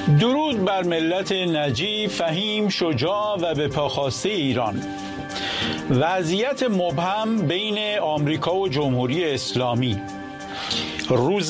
درود بر ملت نجیب، فهیم، شجاع و به پاخواسته ایران. وضعیت مبهم بین آمریکا و جمهوری اسلامی روز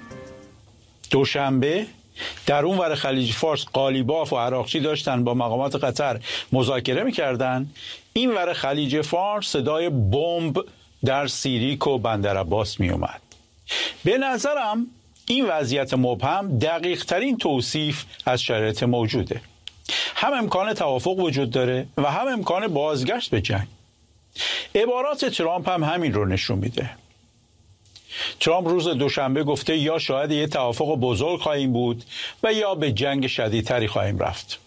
دوشنبه در اون ور خلیج فارس قالیباف و عراقچی داشتن با مقامات قطر مذاکره میکردن. این ور خلیج فارس صدای بمب در سیریک و بندرعباس می اومد. به نظرم این وضعیت مبهم دقیق ترین توصیف از شرایط موجوده. هم امکان توافق وجود داره و هم امکان بازگشت به جنگ. عبارات ترامپ هم همین رو نشون میده. ترامپ روز دوشنبه گفته یا شاید یه توافق بزرگ خواهیم بود و یا به جنگ شدیدتری خواهیم رفت.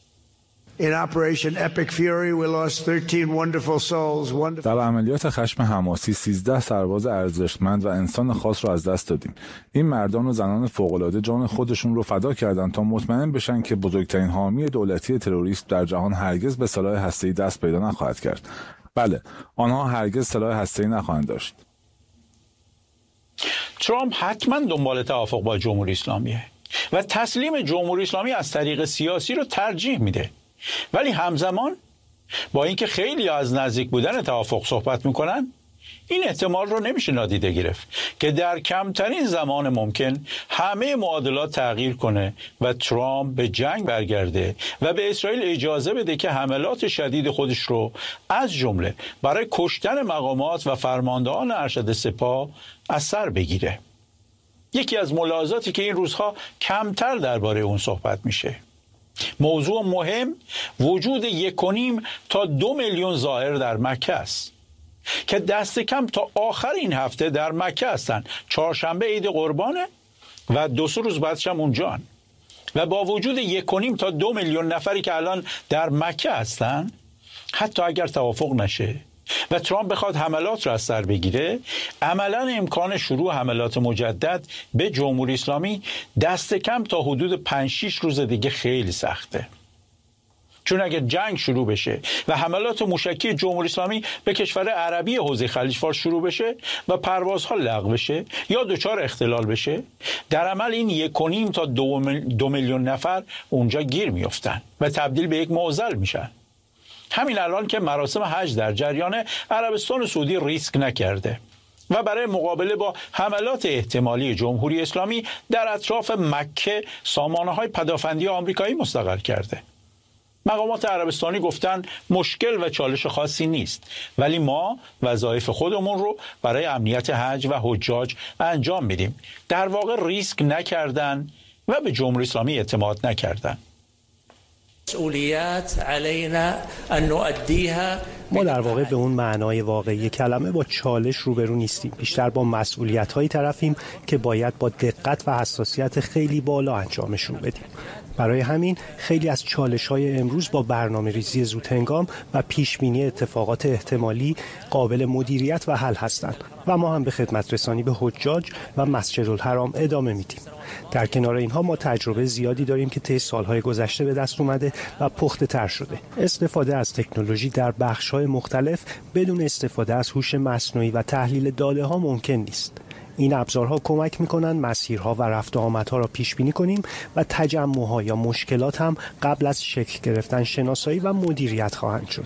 در عملیات خشم حماسی 13 سرباز ارزشمند و انسان خاص رو از دست دادیم. این مردان و زنان فوق‌العاده جان خودشون رو فدا کردند تا مطمئن بشن که بزرگترین حامی دولتی تروریست در جهان هرگز به سلاح هسته‌ای دست پیدا نخواهد کرد. بله، آنها هرگز سلاح هسته‌ای نخواهند داشت. ترامپ حتما دنبال توافق با جمهوری اسلامیه و تسلیم جمهوری اسلامی از طریق سیاسی رو ترجیح میده. ولی همزمان با اینکه خیلی از نزدیک بودن توافق صحبت میکنن، این احتمال رو نمیشه نادیده گرفت که در کمترین زمان ممکن همه معادلات تغییر کنه و ترامپ به جنگ برگرده و به اسرائیل اجازه بده که حملات شدید خودش رو از جمله برای کشتن مقامات و فرماندهان ارشد سپاه از سر بگیره. یکی از ملاحظاتی که این روزها کمتر درباره اون صحبت میشه، موضوع مهم وجود 1.5 تا 2 میلیون زائر در مکه است که دست کم تا آخر این هفته در مکه هستن. چهارشنبه عید قربانه و 2-3 روز بعدش هم اونجان و با وجود 1.5 تا 2 میلیون نفری که الان در مکه هستن، حتی اگر توافق نشه و ترامپ بخواد حملات را از سر بگیره، عملاً امکان شروع حملات مجدد به جمهوری اسلامی دست کم تا حدود 5-6 روز دیگه خیلی سخته. چون اگر جنگ شروع بشه و حملات موشکی جمهوری اسلامی به کشور عربی حوزه خلیج فارس شروع بشه و پروازها لغو بشه یا دچار اختلال بشه، در عمل این 1.5 تا 2 میلیون نفر اونجا گیر میافتن و تبدیل به یک معضل میشن. همین الان که مراسم حج در جریان، عربستان سعودی ریسک نکرده و برای مقابله با حملات احتمالی جمهوری اسلامی در اطراف مکه سامانه‌های پدافندی آمریکایی مستقر کرده. مقامات عربستانی گفتن مشکل و چالش خاصی نیست، ولی ما وظایف خودمون رو برای امنیت حج و حجاج انجام میدیم. در واقع ریسک نکردن و به جمهوری اسلامی اعتماد نکردن. ما در واقع به اون معنای واقعی کلمه با چالش روبرو نیستیم، بیشتر با مسئولیت‌های طرفیم که باید با دقت و حساسیت خیلی بالا انجامشون بدیم. برای همین خیلی از چالش‌های امروز با برنامه‌ریزی زودهنگام و پیشبینی اتفاقات احتمالی قابل مدیریت و حل هستند و ما هم به خدمت رسانی به حجاج و مسجدالحرام ادامه میدیم. در کنار اینها ما تجربه زیادی داریم که طی سالهای گذشته به دست اومده و پخته تر شده. استفاده از تکنولوژی در بخش‌های مختلف بدون استفاده از هوش مصنوعی و تحلیل داده‌ها ممکن نیست. این ابزارها کمک می‌کنند مسیرها و رفت و آمدها را پیش بینی کنیم و تجمع‌ها یا مشکلات هم قبل از شکل گرفتن شناسایی و مدیریت خواهند شد.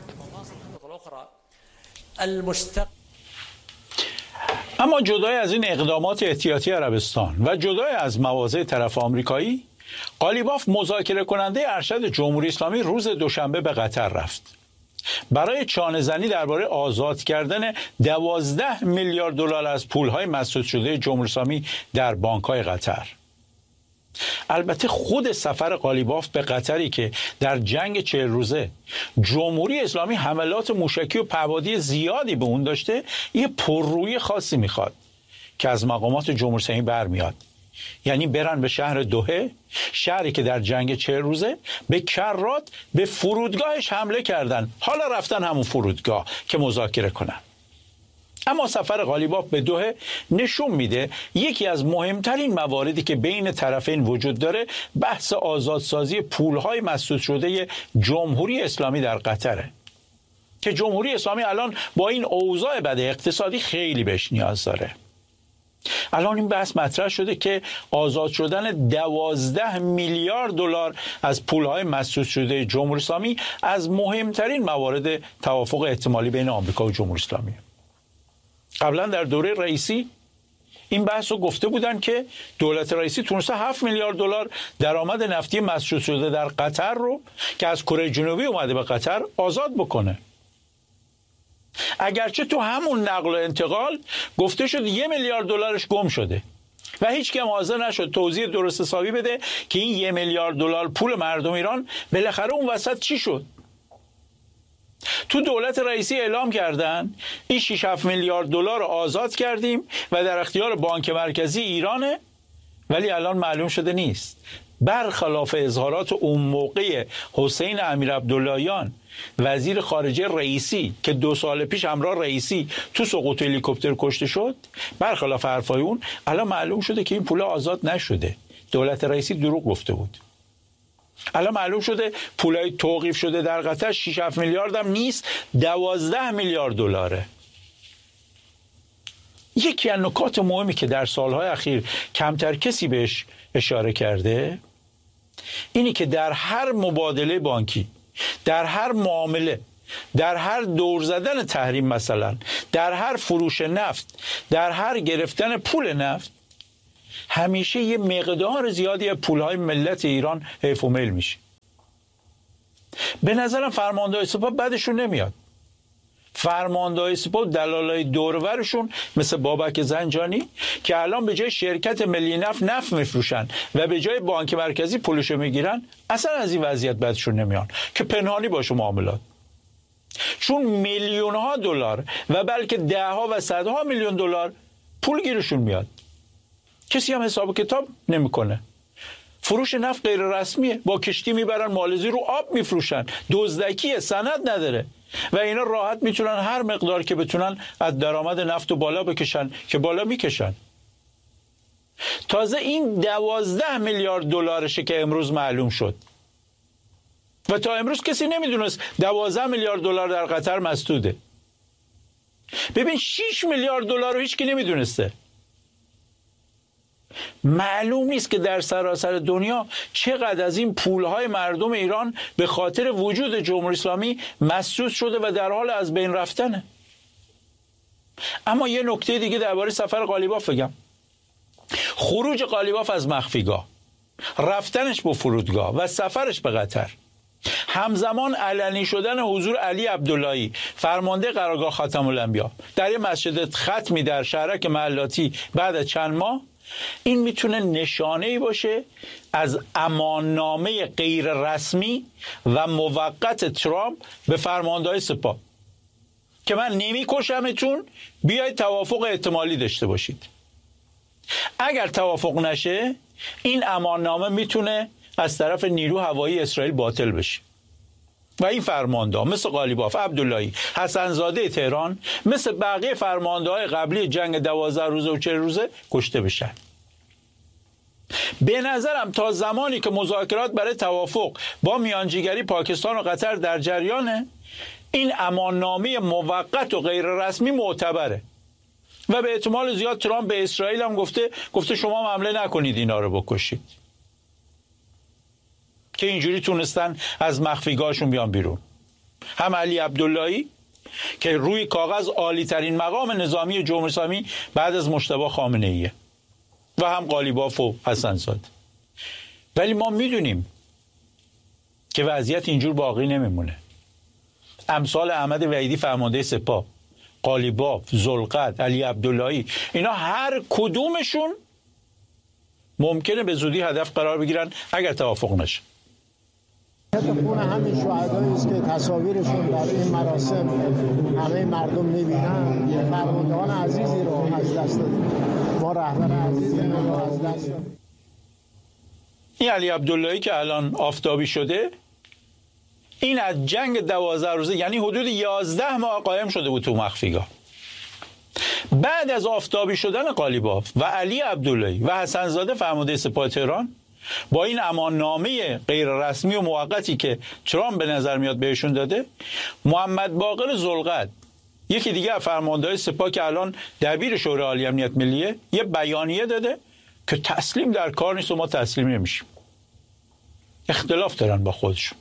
اما جدای از این اقدامات احتیاطی عربستان و جدای از مواضع طرف آمریکایی، قالیباف مذاکره کننده ارشد جمهوری اسلامی روز دوشنبه به قطر رفت برای چانه‌زنی درباره آزاد کردن 12 میلیارد دلار از پول‌های مسدود شده جمهوری اسلامی در بانک‌های قطر. البته خود سفر قالیباف به قطری که در جنگ 40 روزه جمهوری اسلامی حملات موشکی و پهپادی زیادی به اون داشته، یه پررویی خاصی میخواد که از مقامات جمهوری اسلامی برمیاد. یعنی برن به شهر دوحه، شهری که در جنگ 40 روزه به کرات به فرودگاهش حمله کردن، حالا رفتن همون فرودگاه که مذاکره کنن. اما سفر قالیباف به دوحه نشون میده یکی از مهمترین مواردی که بین طرفین وجود داره بحث آزادسازی پولهای مسدود شده جمهوری اسلامی در قطره که جمهوری اسلامی الان با این اوضاع بد اقتصادی خیلی بهش نیاز داره. الان این بحث مطرح شده که آزاد شدن 12 میلیارد دلار از پولهای مسدود شده جمهوری اسلامی از مهمترین موارد توافق احتمالی بین آمریکا و جمهوری اسلامی. قبلا در دوره رئیسی این بحث رو گفته بودن که دولت رئیسی تونسته 7 میلیارد دلار درآمد نفتی مسدود شده در قطر رو که از کره جنوبی اومده به قطر آزاد بکنه. اگرچه تو همون نقل و انتقال گفته شد 1 میلیارد دلارش گم شده و هیچ کم حاضر نشد توضیح درست حسابی بده که این 1 میلیارد دلار پول مردم ایران بالاخره اون وسط چی شد. تو دولت رئیسی اعلام کردن این 6-7 میلیارد دلار رو آزاد کردیم و در اختیار بانک مرکزی ایرانه، ولی الان معلوم شده نیست. برخلاف اظهارات اون موقع حسین امیرعبداللهیان وزیر خارجه رئیسی که 2 سال پیش همراه رئیسی تو سقوط هلیکوپتر کشته شد، برخلاف حرفای اون الان معلوم شده که این پول آزاد نشده. دولت رئیسی دروغ گفته بود. الان معلوم شده پولای توقیف شده در قطر 6-7 میلیارد هم نیست، 12 میلیارد دلاره. یکی از نکات مهمی که در سالهای اخیر کمتر کسی بهش اشاره کرده اینی که در هر مبادله بانکی، در هر معامله، در هر دور زدن تحریم، مثلا در هر فروش نفت، در هر گرفتن پول نفت، همیشه یه مقدار زیادی از پولهای ملت ایران حیف و میل میشه. به نظرم فرماندهای سپاه بدشون نمیاد. فرماندهای سپاه دلالای دورورشون مثل بابک زنجانی که الان به جای شرکت ملی نفت میفروشن و به جای بانک مرکزی پولشو میگیرن، اصلا از این وضعیت بدشون نمیان که پنهانی باشه معاملات. چون میلیون‌ها دلار و بلکه ده‌ها و صدها میلیون دلار پول گیرشون میاد. کسی هم حساب کتاب نمیکنه. فروش نفت غیر رسمیه، با کشتی میبرن مالزی رو آب میفروشن، دزدکیه، سند نداره و اینا راحت میتونن هر مقدار که بتونن از درآمد نفت رو بالا بکشن که بالا میکشن. تازه این 12 میلیارد دلارشه که امروز معلوم شد و تا امروز کسی نمیدونست 12 میلیارد دلار در قطر مسدوده. ببین 6 میلیارد دلار رو هیچ کی نمیدونسته. معلوم نیست که در سراسر دنیا چقدر از این پولهای مردم ایران به خاطر وجود جمهوری اسلامی مسدود شده و در حال از بین رفتنه. اما یه نکته دیگه درباره سفر قالیباف بگم. خروج قالیباف از مخفیگاه، رفتنش به فرودگاه و سفرش به قطر، همزمان علنی شدن حضور علی عبداللهی فرمانده قرارگاه خاتم الانبیا در یه مسجد ختمی در شهرک محلاتی بعد از چند ماه، این میتونه نشانه‌ای باشه از اماننامه غیر رسمی و موقت ترامپ به فرماندهای سپاه که من نمیکشمتون، بیاید توافق احتمالی داشته باشید. اگر توافق نشه این اماننامه میتونه از طرف نیرو هوایی اسرائیل باطل بشه و این فرمانده مثل قالیباف، عبداللهی، حسنزاده تهران مثل بقیه فرمانده‌های قبلی جنگ 12 روزه و 40 روزه کشته بشن. به نظرم تا زمانی که مذاکرات برای توافق با میانجیگری پاکستان و قطر در جریانه، این اماننامه موقت و غیر رسمی معتبره و به احتمال زیاد ترامپ به اسرائیل هم گفته شما حمله نکنید، اینا رو بکشید، که اینجوری تونستن از مخفیگاهشون بیان بیرون. هم علی عبداللهی که روی کاغذ عالی ترین مقام نظامی جمهوری اسلامی بعد از مجتبی خامنه‌ایه و هم قالیباف و حسنزاده. ولی ما میدونیم که وضعیت اینجور باقی نمیمونه. امثال احمد وحیدی فرمانده سپاه، قالیباف، ذوالقرد، علی عبداللهی، اینا هر کدومشون ممکنه به زودی هدف قرار بگیرن اگر توافق نشه. خون همین شهدایی است که تصاویرشون در این مراسم همه مردم می‌بینن. فرماندهان عزیزی رو از دست دادیم، ما رهبر عزیزی رو از دست دادیم. این علی عبداللهی که الان آفتابی شده، این از جنگ 12 روزه یعنی حدود 11 ماه قایم شده بود تو مخفیگاه. بعد از آفتابی شدن قالیباف و علی عبداللهی و حسنزاده فرمانده سپاه تهران با این اماننامه غیر رسمی و موقتی که ترامپ به نظر میاد بهشون داده، محمد باقر ذوالقرد یکی دیگه از فرمانده‌های سپاه که الان دبیر شورای عالی امنیت ملیه یه بیانیه داده که تسلیم در کار نیست و ما تسلیم نمیشیم. اختلاف دارن با خودشون.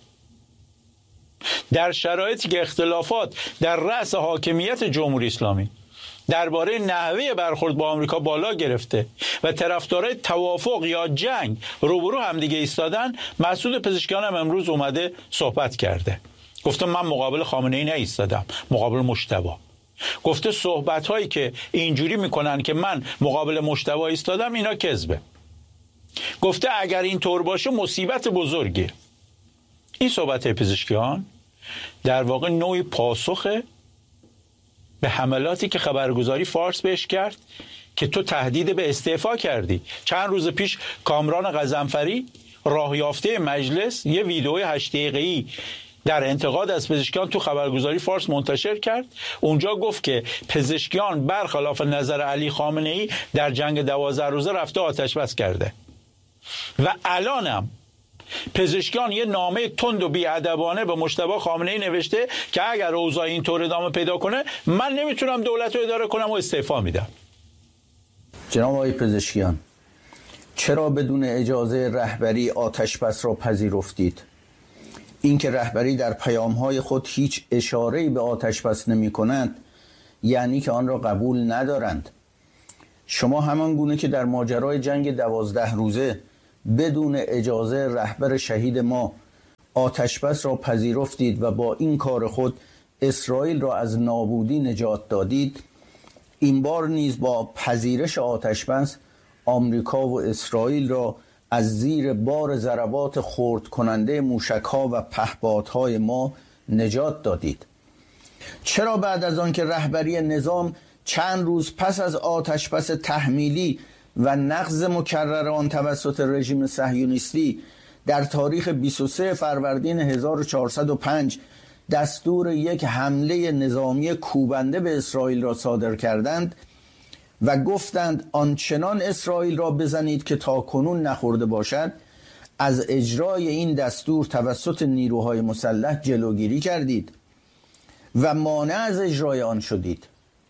در شرایطی که اختلافات در رأس حاکمیت جمهوری اسلامی درباره نحوه برخورد با آمریکا بالا گرفته و طرفدارای توافق یا جنگ روبرو همدیگه ایستادن، مسعود پزشکیان هم امروز اومده صحبت کرده. گفته من مقابل خامنه‌ای نایستادم، مقابل مجتبی. گفته صحبت‌هایی که اینجوری میکنن که من مقابل مجتبی ایستادم اینا کذبه. گفته اگر این طور باشه مصیبت بزرگه. این صحبت پزشکیان در واقع نوعی پاسخه به حملاتی که خبرگزاری فارس بهش کرد که تو تهدید به استعفا کردی. چند روز پیش کامران غضنفری راه یافته مجلس یه ویدئوی 8 دقیقه‌ای در انتقاد از پزشکیان تو خبرگزاری فارس منتشر کرد. اونجا گفت که پزشکیان برخلاف نظر علی خامنه‌ای در جنگ 12 روزه رفته آتش بس کرده و الانم پزشکیان یه نامه تند و بی‌ادبانه به مجتبی خامنه‌ای نوشته که اگر اوضاع اینطور ادامه پیدا کنه من نمیتونم دولت رو اداره کنم و استعفا میدم. جناب آقای پزشکیان، چرا بدون اجازه رهبری آتش‌بس را پذیرفتید؟ اینکه رهبری در پیام‌های خود هیچ اشاره‌ای به آتش‌بس نمی‌کنند یعنی که آن را قبول ندارند. شما همان گونه که در ماجرای جنگ 12 روزه بدون اجازه رهبر شهید ما آتش‌بس را پذیرفتید و با این کار خود اسرائیل را از نابودی نجات دادید، این بار نیز با پذیرش آتش‌بس آمریکا و اسرائیل را از زیر بار ضربات خرد کننده موشک‌ها و پهپادهای ما نجات دادید. چرا بعد از آن که رهبری نظام چند روز پس از آتش‌بس تحمیلی و نقض مکرر آن توسط رژیم صهیونیستی در تاریخ 23 فروردین 1405 دستور یک حمله نظامی کوبنده به اسرائیل را صادر کردند و گفتند آنچنان اسرائیل را بزنید که تا کنون نخورده باشد، از اجرای این دستور توسط نیروهای مسلح جلوگیری کردید و مانع از اجرای آن شدید؟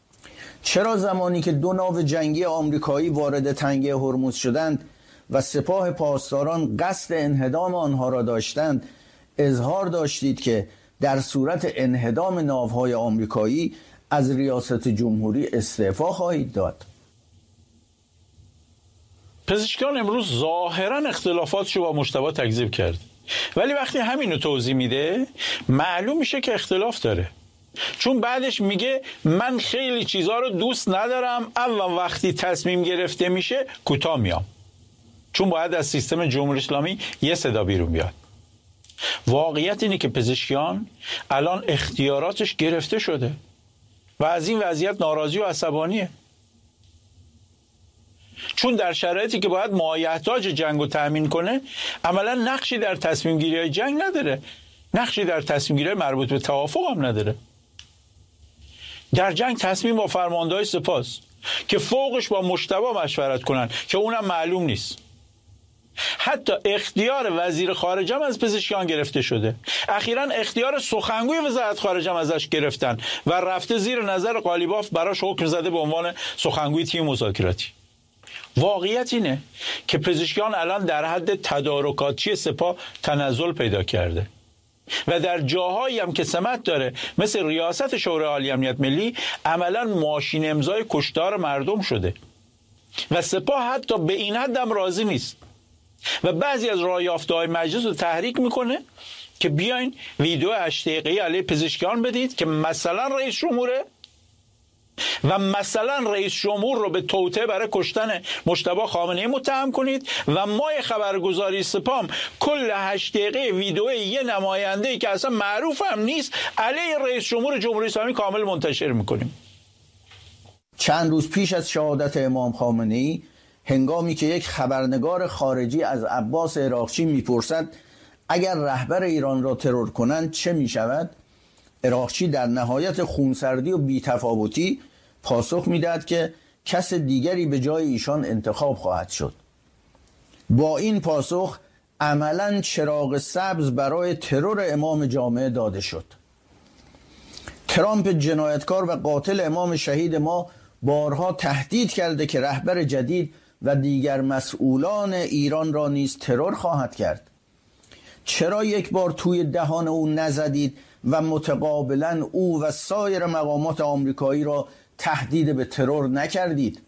چرا زمانی که 2 ناو جنگی آمریکایی وارد تنگه هرمز شدند و سپاه پاسداران قصد انهدام آنها را داشتند اظهار داشتید که در صورت انهدام ناوهای آمریکایی از ریاست جمهوری استعفا خواهید داد؟ پزشکیان امروز ظاهرا اختلافاتشو با مجتبی تکذیب کرد، ولی وقتی همینو توضیح میده معلوم میشه که اختلاف داره. چون بعدش میگه من خیلی چیزها رو دوست ندارم، اما وقتی تصمیم گرفته میشه کوتاه میام، چون باید از سیستم جمهوری اسلامی یه صدا بیرون بیاد. واقعیت اینه که پزشکیان الان اختیاراتش گرفته شده و از این وضعیت ناراضی و عصبانیه، چون در شرایطی که باید مایحتاج جنگ رو تأمین کنه عملا نقشی در تصمیم گیری های جنگ نداره، نقشی در تصمیم گیری مربوط به توافق هم نداره. در جنگ تصمیم با فرمانده‌های سپاس که فوقش با مجتبی مشورت کنن که اونم معلوم نیست. حتی اختیار وزیر خارجه هم از پزشکیان گرفته شده. اخیراً اختیار سخنگوی وزارت خارجه هم ازش گرفتن و رفته زیر نظر قالیباف براش حکم زده به عنوان سخنگوی تیم مذاکراتی. واقعیت اینه که پزشکیان الان در حد تدارکاتچی سپاه تنزل پیدا کرده و در جاهایی هم که سمت داره مثل ریاست شورای عالی امنیت ملی عملا ماشین امضای کشتار مردم شده و سپاه حتی به این حد هم راضی نیست و بعضی از راه یافته‌های مجلس رو تحریک میکنه که بیاین ویدیو 8 دقیقه‌ای علیه پزشکیان بدید که مثلا رئیس جمهوره و مثلا رئیس جمهور رو به توطئه برای کشتن مجتبی خامنه‌ای متهم کنید و ما خبرگزاری سپام کل 8 دقیقه ویدیو یه نماینده‌ای که اصلا معروف هم نیست علیه رئیس جمهور جمهوری اسلامی کامل منتشر میکنیم. چند روز پیش از شهادت امام خامنه‌ای، هنگامی که یک خبرنگار خارجی از عباس عراقچی میپرسد اگر رهبر ایران را ترور کنند چه میشود، عراقچی در نهایت خونسردی و بی‌تفاوتی پاسخ میدهد که کس دیگری به جای ایشان انتخاب خواهد شد. با این پاسخ عملاً چراغ سبز برای ترور امام جامعه داده شد. ترامپ جنایتکار و قاتل امام شهید ما بارها تهدید کرده که رهبر جدید و دیگر مسئولان ایران را نیز ترور خواهد کرد. چرا یک بار توی دهان او نزدید و متقابلا او و سایر مقامات آمریکایی را تهدید به ترور نکردید؟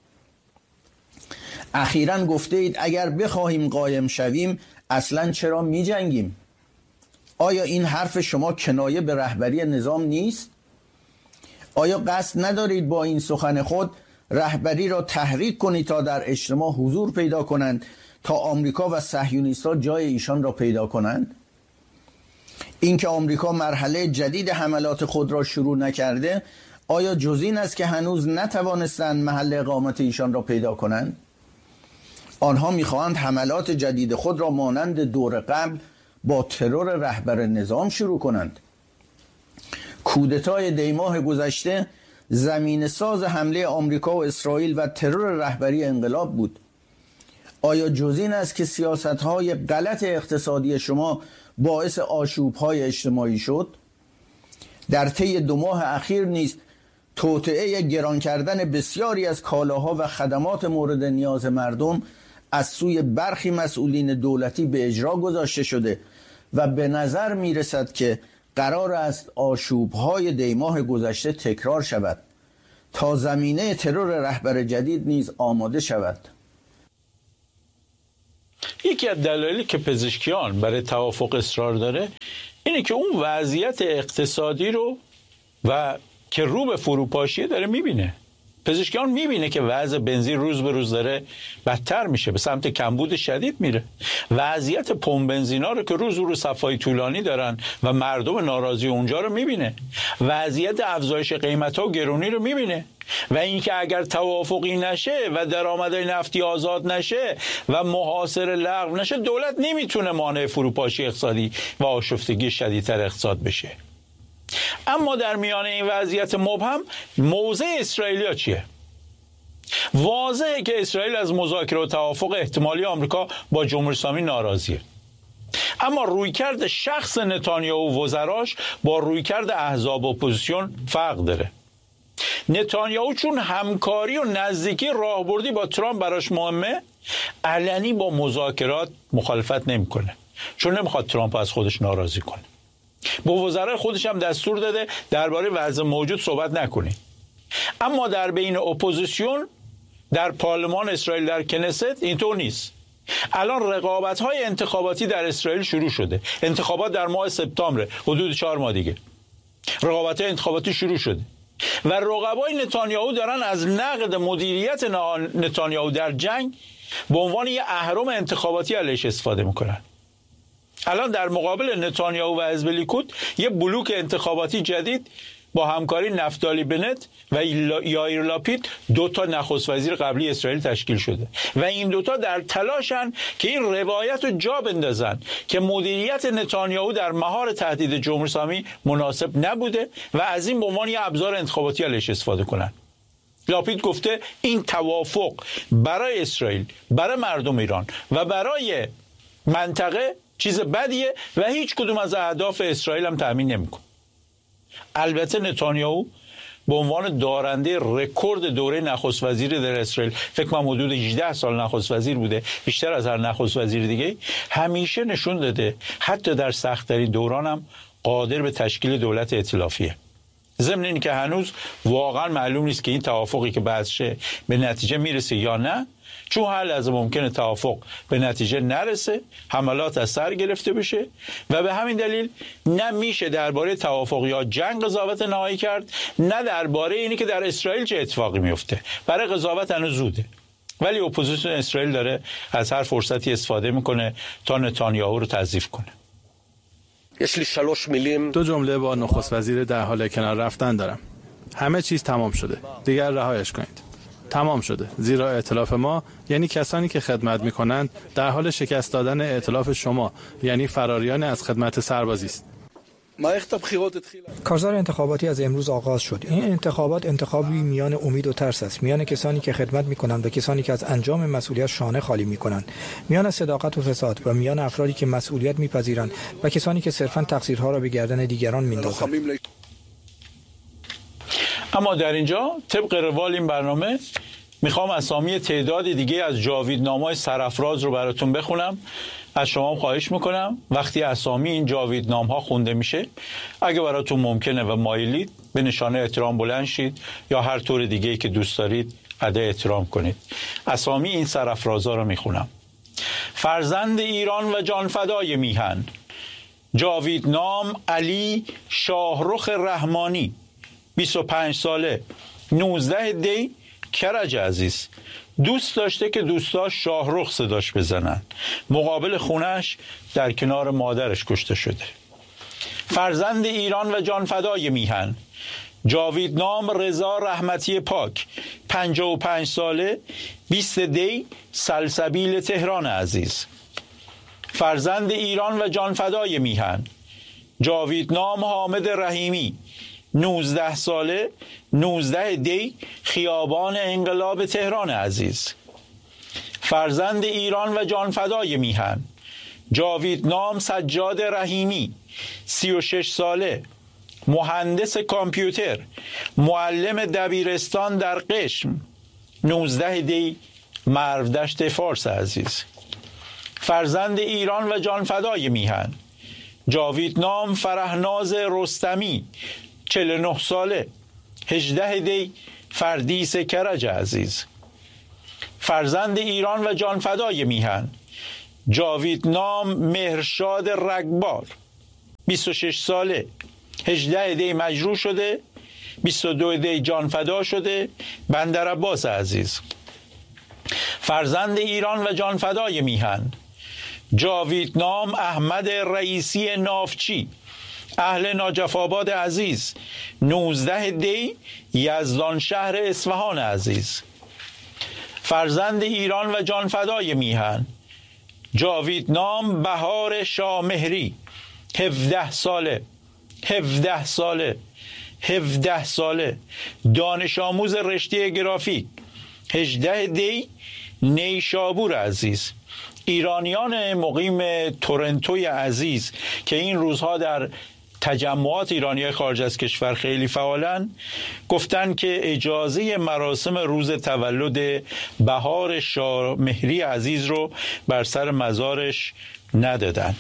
اخیراً گفته اید اگر بخواهیم قایم شویم اصلاً چرا می جنگیم؟ آیا این حرف شما کنایه به رهبری نظام نیست؟ آیا قصد ندارید با این سخن خود رهبری را تحریک کنید تا در اجتماع حضور پیدا کنند تا آمریکا و صهیونیست‌ها جای ایشان را پیدا کنند؟ اینکه آمریکا مرحله جدید حملات خود را شروع نکرده آیا جز این است که هنوز نتوانستند محل اقامت ایشان را پیدا کنند؟ آنها می‌خواهند حملات جدید خود را مانند دور قبل با ترور رهبر نظام شروع کنند. کودتای دیماه گذشته زمین ساز حمله آمریکا و اسرائیل و ترور رهبری انقلاب بود. آیا جز این است که سیاست‌های غلط اقتصادی شما باعث آشوب‌های اجتماعی شد؟ در طی 2 ماه اخیر نیز توطئه گران کردن بسیاری از کالاها و خدمات مورد نیاز مردم از سوی برخی مسئولین دولتی به اجرا گذاشته شده و به نظر می رسد که قرار است آشوب‌های دیماه گذشته تکرار شود تا زمینه ترور رهبر جدید نیز آماده شود. یکی از دلایلی که پزشکیان برای توافق اصرار داره اینه که اون وضعیت اقتصادی رو و که رو به فروپاشیه داره میبینه. پزشکیان میبینه که وضع بنزین روز به روز داره بدتر میشه، به سمت کمبود شدید میره. وضعیت پمپ بنزینا رو که روز رو صفای طولانی دارن و مردم ناراضی اونجا رو میبینه. وضعیت افزایش قیمت‌ها و گرونی رو میبینه. و اینکه اگر توافقی نشه و درآمدهای نفتی آزاد نشه و محاصره لغو نشه، دولت نمیتونه مانع فروپاشی اقتصادی و آشفتگی شدیدتر اقتصاد بشه. اما در میان این وضعیت مبهم موضع اسرائیلیا چیه؟ واضحه که اسرائیل از مذاکره و توافق احتمالی آمریکا با جمهوری اسلامی ناراضیه. اما رویکرد شخص نتانیاهو و وزراش با رویکرد احزاب اپوزیسیون فرق داره. نتانیاهو چون همکاری و نزدیکی راهبردی با ترامپ براش مهمه، علنی با مذاکرات مخالفت نمیکنه، چون نمیخواد ترامپ از خودش ناراضی کنه. با وزرای خودش هم دستور داده درباره وضع موجود صحبت نکنید. اما در بین اپوزیسیون در پارلمان اسرائیل در کنست اینطور نیست. الان رقابت‌های انتخاباتی در اسرائیل شروع شده. انتخابات در ماه سپتامبر، حدود 4 ماه دیگه رقابت‌های انتخاباتی شروع شده و رقبای نتانیاهو دارن از نقد مدیریت نتانیاهو در جنگ به عنوان یه اهرم انتخاباتی علیش استفاده میکنن. الان در مقابل نتانیاهو و حزب لیکود یه بلوک انتخاباتی جدید با همکاری نفتالی بنت و یائیر لاپید 2 تا نخست وزیر قبلی اسرائیل تشکیل شده و این 2 تا در تلاشن که این روایت رو جا بندازن که مدیریت نتانیاهو در مهار تهدید جمهوری اسلامی مناسب نبوده و از این به عنوان یه ابزار انتخاباتی علیش استفاده کنن. لاپید گفته این توافق برای اسرائیل، برای مردم ایران و برای منطقه چیز بدیه و هیچ کدوم از اهداف اسرائیل هم تأمین نمیکنه. البته نتانیاهو به عنوان دارنده رکورد دوره نخست وزیری در اسرائیل، فکر کنم حدود 18 سال نخست وزیر بوده، بیشتر از هر نخست وزیر دیگه، همیشه نشون داده حتی در سخت‌ترین دوران هم قادر به تشکیل دولت ائتلافیه. ضمن این که هنوز واقعا معلوم نیست که این توافقی که بعدشه به نتیجه میرسه یا نه، چون هر لحظه ممکنه توافق به نتیجه نرسه، حملات از سر گرفته بشه و به همین دلیل نه میشه درباره توافق یا جنگ قضاوت نهایی کرد، نه درباره اینی که در اسرائیل چه اتفاقی میفته. برای قضاوت هنوز زوده. ولی اپوزیسیون اسرائیل داره از هر فرصتی استفاده میکنه تا نتانیاهو رو تضعیف کنه. 2 جمله با نخست وزیر در حال کنار رفتن دارم. همه چیز تمام شده. دیگر رهایش کنید. تمام شده. زیرا ائتلاف ما یعنی کسانی که خدمت می‌کنند در حال شکست دادن ائتلاف شما، یعنی فراریان از خدمت سربازی است. کارزار انتخاباتی از امروز آغاز شد. این انتخابات انتخابی میان امید و ترس است، میان کسانی که خدمت می‌کنند و کسانی که از انجام مسئولیت شانه خالی می‌کنند، میان صداقت و فساد و میان افرادی که مسئولیت می‌پذیرند و کسانی که صرفاً تقصیرها را به گردن دیگران می‌اندازند. اما در اینجا طبق روال این برنامه میخوام اسامی تعداد دیگه از جاویدنامه‌های سرافراز رو براتون بخونم. از شما خواهش میکنم وقتی اسامی این جاویدنامه‌ها خونده میشه، اگه براتون ممکنه و مایلید به نشانه احترام بلند شید یا هر طور دیگه‌ای که دوست دارید ادای احترام کنید. اسامی این سرافرازها رو میخونم. فرزند ایران و جانفدای میهن، جاویدنام علی شاهرخ رحمانی، 25 ساله، 19 دی، کرج عزیز. دوست داشته که دوستاش شاهرخ صداش بزنن. مقابل خونش در کنار مادرش کشته شده. فرزند ایران و جانفدای میهن، جاویدنام رضا رحمتی پاک، 55 ساله، 20 دی، سلسبیل تهران عزیز. فرزند ایران و جانفدای میهن، جاویدنام حامد رحیمی، 19 ساله، 19 دی، خیابان انقلاب تهران عزیز. فرزند ایران و جانفدای میهن، جاویدنام سجاد رحیمی، 36 ساله، مهندس کامپیوتر، معلم دبیرستان در قشم، 19 دی، مرودشت فارس عزیز. فرزند ایران و جانفدای میهن، جاویدنام فرهناز رستمی، 49 ساله، 18 دی، فردیس کرج عزیز. فرزند ایران و جانفدای میهن، جاویدنام مهرشاد رگبار، 26 ساله، 18 دی مجروح شده، 22 دی جانفدا شده، بندر عباس عزیز. فرزند ایران و جانفدای میهن، جاویدنام احمد رئیسی نافچی، اهل ناجف آباد عزیز، 19 دی، یزدان شهر اصفهان عزیز. فرزند ایران و جانفدای میهن، جاویدنام بهار شامهری، 17 ساله، 17 ساله، 17 ساله، دانش آموز رشته گرافیک، 18 دی، نیشابور عزیز. ایرانیان مقیم تورنتوی عزیز که این روزها در تجمعات ایرانی خارج از کشور خیلی فعالن، گفتن که اجازه مراسم روز تولد بهار شامهری عزیز رو بر سر مزارش ندادن.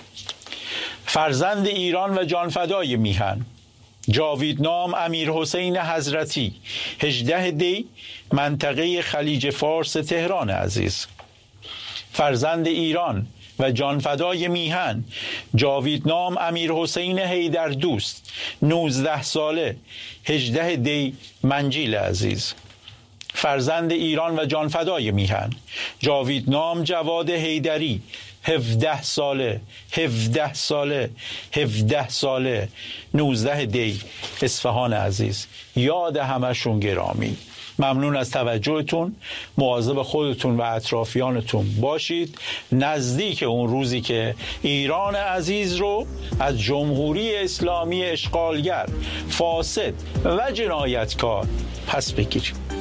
فرزند ایران و جانفدای میهن، جاویدنام امیر حسین حضرتی، 18 دی، منطقه خلیج فارس تهران عزیز. فرزند ایران و جانفدای میهن، جاویدنام امیر حسین حیدر دوست، 19 ساله، 18 دی، منجیل عزیز. فرزند ایران و جانفدای میهن، جاویدنام جواد حیدری، 17 ساله، 17 ساله، 17 ساله، 19 دی، اصفهان عزیز. یاد همشون گرامی. ممنون از توجهتون. مواظب خودتون و اطرافیانتون باشید. نزدیک اون روزی که ایران عزیز رو از جمهوری اسلامی اشغالگر، فاسد و جنایتکار پس بگیریم.